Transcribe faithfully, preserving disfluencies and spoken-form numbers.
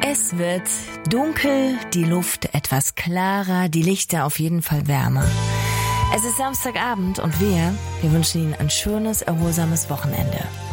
Es wird dunkel, die Luft etwas klarer, die Lichter auf jeden Fall wärmer. Es ist Samstagabend und wir, wir wünschen Ihnen ein schönes, erholsames Wochenende.